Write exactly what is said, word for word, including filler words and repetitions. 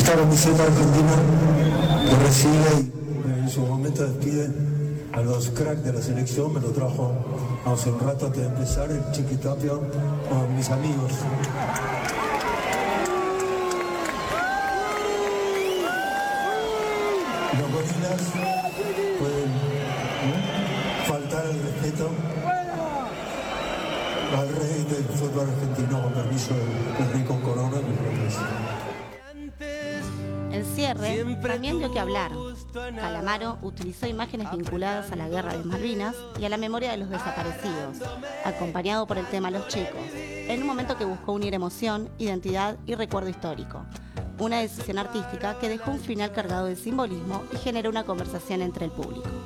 esta camiseta argentina que recibe y en su momento despide a los cracks de la selección. Me lo trajo hace un rato antes de empezar el Chiqui Tapia con mis amigos. Los gorilas pueden ¿eh? faltar al respeto al rey del fútbol argentino, con permiso del Rico Corona, que El cierre también dio que hablar. Calamaro utilizó imágenes vinculadas a la guerra de Malvinas y a la memoria de los desaparecidos, acompañado por el tema Los Chicos, en un momento que buscó unir emoción, identidad y recuerdo histórico. Una decisión artística que dejó un final cargado de simbolismo y generó una conversación entre el público.